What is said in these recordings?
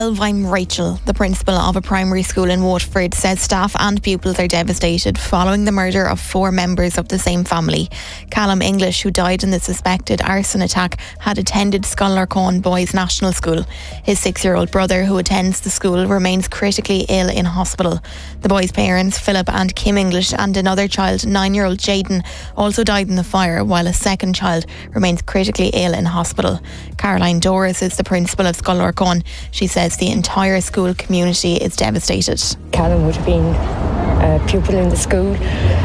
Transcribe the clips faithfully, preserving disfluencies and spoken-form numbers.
I'm Rachel, the principal of a primary school in Waterford, says staff and pupils are devastated following the murder of four members of the same family. Callum English, who died in the suspected arson attack, had attended Scullarcone Boys National School. His six-year-old brother, who attends the school, remains critically ill in hospital. The boys' parents, Philip and Kim English, and another child, nine-year-old Jaden, also died in the fire, while a second child remains critically ill in hospital. Caroline Doris is the principal of Scullarcone. She says the entire school community is devastated. Callum would have been a pupil in the school,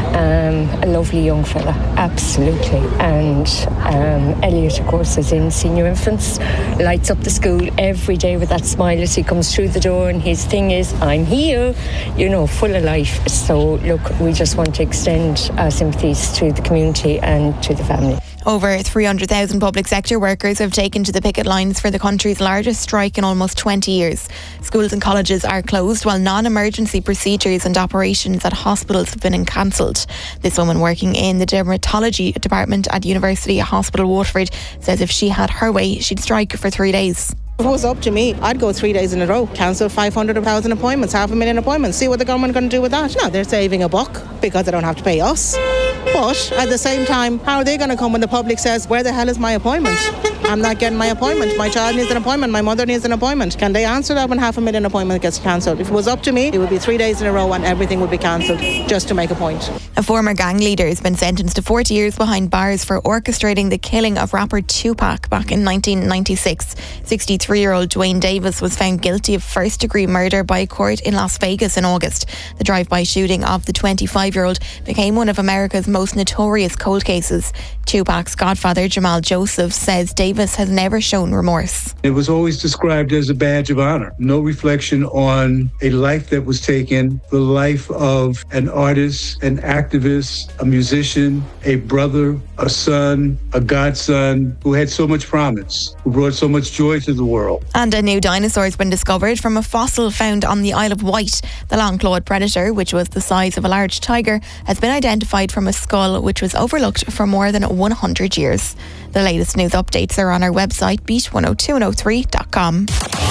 um, a lovely young fella, absolutely. And um, Elliot, of course, is in senior infants, lights up the school every day with that smile as he comes through the door, and his thing is, I'm here, you know, full of life. So, look, we just want to extend our sympathies to the community and to the family. Over three hundred thousand public sector workers have taken to the picket lines for the country's largest strike in almost twenty years. Schools and colleges are closed while non-emergency procedures and operations at hospitals have been cancelled. This woman working in the dermatology department at University Hospital Waterford says if she had her way, she'd strike for three days. If it was up to me, I'd go three days in a row, cancel five hundred thousand appointments, half a million appointments, see what the government are going to do with that. No, they're saving a buck because they don't have to pay us. But at the same time, how are they going to come when the public says, where the hell is my appointment? I'm not getting my appointment. My child needs an appointment. My mother needs an appointment. Can they answer that when half a million appointment gets cancelled? If it was up to me, it would be three days in a row and everything would be cancelled just to make a point. A former gang leader has been sentenced to forty years behind bars for orchestrating the killing of rapper Tupac back in nineteen ninety-six. sixty-three-year-old Dwayne Davis was found guilty of first-degree murder by a court in Las Vegas in August. The drive-by shooting of the twenty-five-year-old became one of America's most notorious cold cases. Tupac's godfather, Jamal Joseph, says Davis has never shown remorse. It was always described as a badge of honor. No reflection on a life that was taken, the life of an artist, an activist, a musician, a brother, a son, a godson who had so much promise, who brought so much joy to the world. And a new dinosaur has been discovered from a fossil found on the Isle of Wight. The long-clawed predator, which was the size of a large tiger, has been identified from a skull which was overlooked for more than one hundred years. The latest news updates are on our website, beat one oh two one oh three dot com.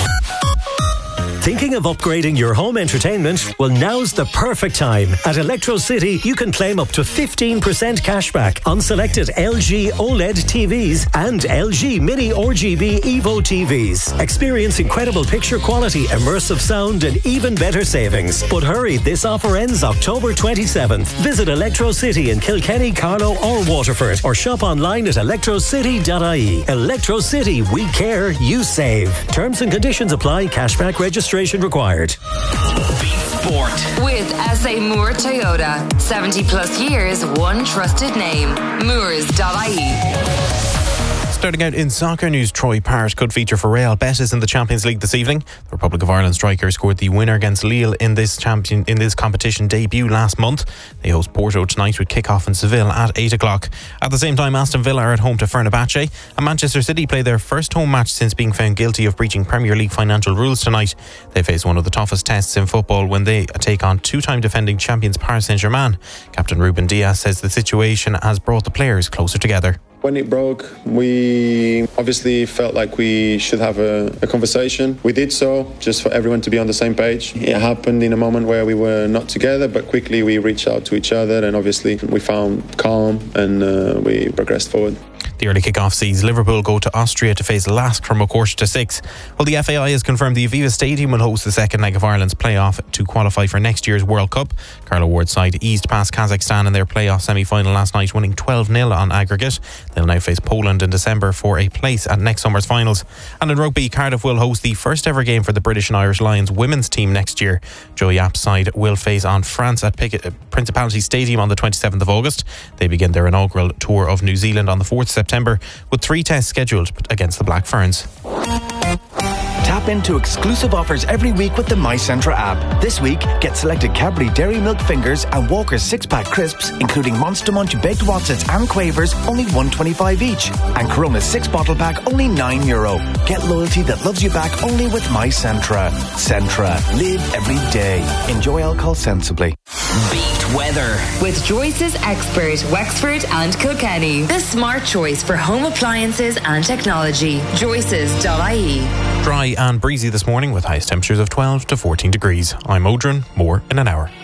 Thinking of upgrading your home entertainment? Well, now's the perfect time. At Electro City, you can claim up to fifteen percent cashback on selected L G OLED T Vs and L G Mini R G B Evo T Vs. Experience incredible picture quality, immersive sound and even better savings. But hurry, this offer ends October twenty-seventh. Visit Electro City in Kilkenny, Carlow or Waterford or shop online at electro city dot I E. Electro City, we care, you save. Terms and conditions apply. Cashback registration required. Beat Sport with S A Moore Toyota. seventy plus years, one trusted name. Moores dot I E. Starting out in soccer news, Troy Parrott could feature for Real Betis in the Champions League this evening. The Republic of Ireland striker scored the winner against Lille in this champion in this competition debut last month. They host Porto tonight with kick-off in Seville at eight o'clock. At the same time, Aston Villa are at home to Fenerbahce, and Manchester City play their first home match since being found guilty of breaching Premier League financial rules tonight. They face one of the toughest tests in football when they take on two-time defending champions Paris Saint-Germain. Captain Ruben Dias says the situation has brought the players closer together. When it broke, we obviously felt like we should have a, a conversation. We did so, just for everyone to be on the same page. It happened in a moment where we were not together, but quickly we reached out to each other, and obviously we found calm and uh, we progressed forward. The early kick-off sees Liverpool go to Austria to face Lask from a quarter to six. Well, the F A I has confirmed the Aviva Stadium will host the second leg of Ireland's play-off to qualify for next year's World Cup. Carlo Ward's side eased past Kazakhstan in their play-off semi-final last night, winning twelve nil on aggregate. They'll now face Poland in December for a place at next summer's finals. And in rugby, Cardiff will host the first ever game for the British and Irish Lions women's team next year. Joe Yapp's side will face on France at Pickett, Principality Stadium on the twenty-seventh of August. They begin their inaugural tour of New Zealand on the fourth of September, with three tests scheduled against the Black Ferns. Tap into exclusive offers every week with the MyCentra app. This week, get selected Cadbury Dairy Milk Fingers and Walker's six-pack crisps, including Monster Munch Baked Wotsits and Quavers, only one twenty-five each. And Corona's six-bottle pack, only nine euro. Get loyalty that loves you back only with MyCentra. Centra. Live every day. Enjoy alcohol sensibly. Beat weather with Joyce's expert Wexford and Kilkenny. The smart choice for home appliances and technology. Joyces dot I E. Dry and and breezy this morning with highest temperatures of twelve to fourteen degrees. I'm Odrin. More in an hour.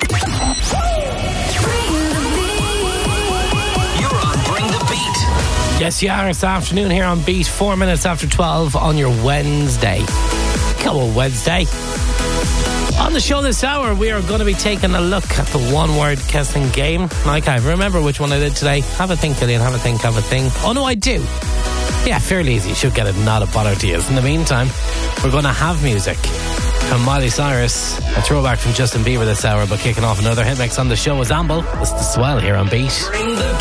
Yes, you are. This afternoon here on Beat, four minutes after twelve on your Wednesday. Come on, Wednesday. On the show this hour, we are going to be taking a look at the one-word guessing game. I can't remember which one I did today. Have a think, Killian. Have a think, have a think. Oh, no, I do. Yeah, fairly easy. You should get it, not a bother to you. In the meantime, we're going to have music from Miley Cyrus. A throwback from Justin Bieber this hour, but kicking off another hit mix on the show is Amble. It's The Swell here on Beat.